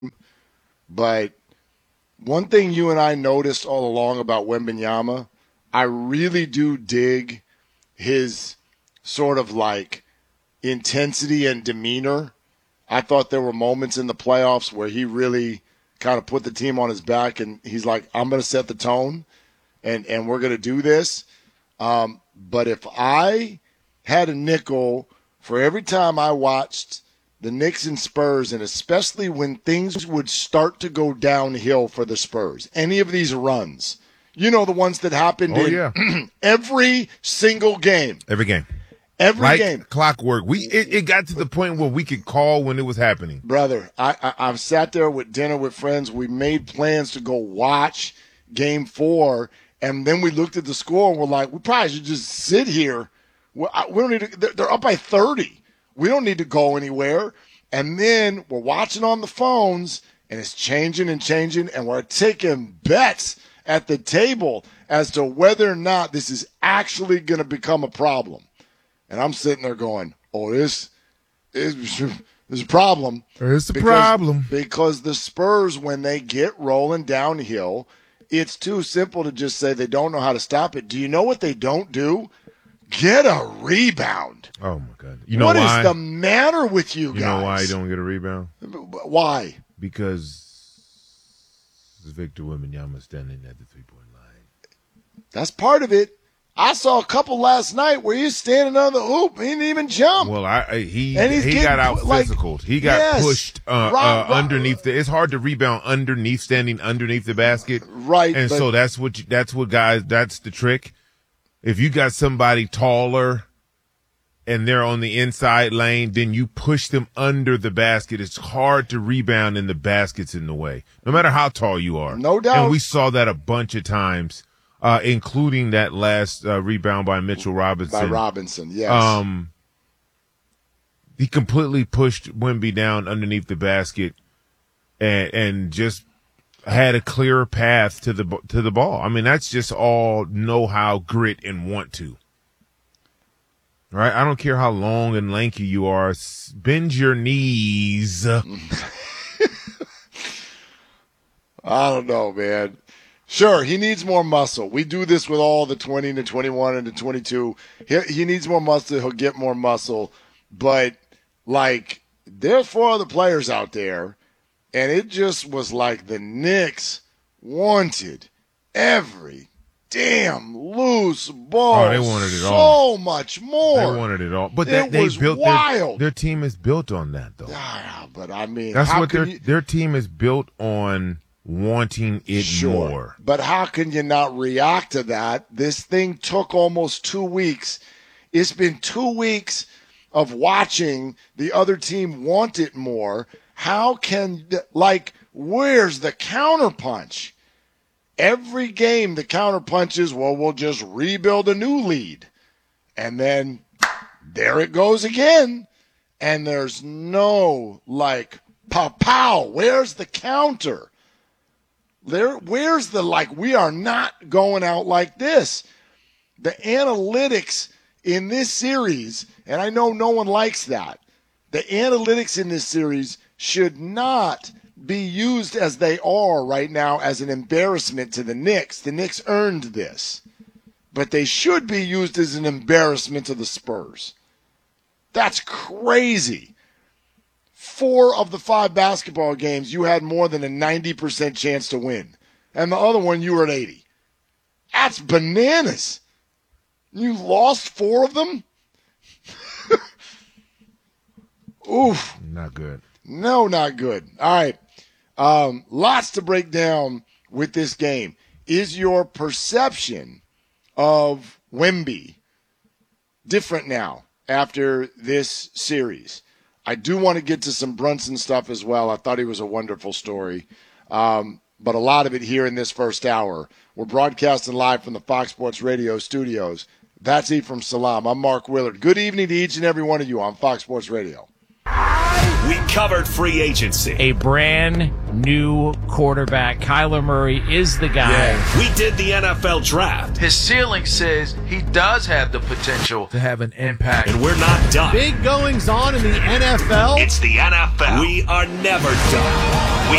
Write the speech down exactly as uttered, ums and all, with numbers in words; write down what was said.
but one thing you and I noticed all along about Wembanyama, I really do dig his sort of like intensity and demeanor. I thought there were moments in the playoffs where he really kind of put the team on his back, and he's like, I'm going to set the tone, and, and we're going to do this. Um, but if I had a nickel for every time I watched the Knicks and Spurs, and especially when things would start to go downhill for the Spurs, any of these runs, you know, the ones that happened oh, in yeah. every single game. Every game. Every like game. Clockwork. We it, it got to the point where we could call when it was happening. Brother, I, I, I've sat there with dinner with friends. We made plans to go watch game four, and then we looked at the score and we're like, we probably should just sit here. We, I, we don't need to, they're, they're up by thirty. We don't need to go anywhere. And then we're watching on the phones, and it's changing and changing, and we're taking bets at the table as to whether or not this is actually going to become a problem. And I'm sitting there going, oh, this is, this is a problem. It's a because, problem. Because the Spurs, when they get rolling downhill, it's too simple to just say they don't know how to stop it. Do you know what they don't do? Get a rebound. Oh, my God. You know what why? is the matter with you, you guys? You know why you don't get a rebound? Why? Because Victor Wembanyama standing at the three-point line. That's part of it. I saw a couple last night where he's standing on the hoop. He didn't even jump. Well, I, I he and he's he getting, got out like, physicaled. He got yes, pushed uh, Rob, uh, Rob, underneath the. It's hard to rebound underneath, standing underneath the basket. Right, and but, so that's what you, that's what guys. That's the trick. If you got somebody taller and they're on the inside lane, then you push them under the basket. It's hard to rebound and the basket's in the way, no matter how tall you are. No doubt. And we saw that a bunch of times. Uh, including that last uh, rebound by Mitchell Robinson. By Robinson, yes. Um, he completely pushed Wemby down underneath the basket, and and just had a clearer path to the to the ball. I mean, that's just all know-how, grit, and want to. Right? I don't care how long and lanky you are. Bend your knees. I don't know, man. Sure, he needs more muscle. We do this with all the twenty and the twenty-one and the twenty-two. He, he needs more muscle. He'll get more muscle. But, like, there's four other players out there, and it just was like the Knicks wanted every damn loose ball. Oh, they wanted it so all. So much more. They wanted it all. But it that, they was built wild. Their, their team is built on that, though. Ah, but, I mean, that's how what their you, their team is built on. Wanting it sure. more. But how can you not react to that? This thing took almost two weeks. It's been two weeks of watching the other team want it more. How can, like, where's the counterpunch? Every game, the counterpunch is, well, we'll just rebuild a new lead. And then there it goes again. And there's no, like, pow-pow. Where's the counter? There, where's the, like, we are not going out like this. The analytics in this series, and I know no one likes that, the analytics in this series should not be used as they are right now as an embarrassment to the Knicks. The Knicks earned this. But they should be used as an embarrassment to the Spurs. That's crazy. Four of the five basketball games, you had more than a ninety percent chance to win. And the other one, you were at eighty. That's bananas. You lost four of them? Oof. Not good. No, not good. All right. Um, lots to break down with this game. Is your perception of Wemby different now after this series? I do want to get to some Brunson stuff as well. I thought he was a wonderful story. Um, but a lot of it here in this first hour. We're broadcasting live from the Fox Sports Radio studios. That's Ephraim Salaam. I'm Mark Willard. Good evening to each and every one of you on Fox Sports Radio. We covered free agency. A brand new quarterback. Kyler Murray is the guy. Yeah. We did the N F L draft. His ceiling says he does have the potential to have an impact. And we're not done. Big goings on in the N F L. It's the N F L. We are never done. We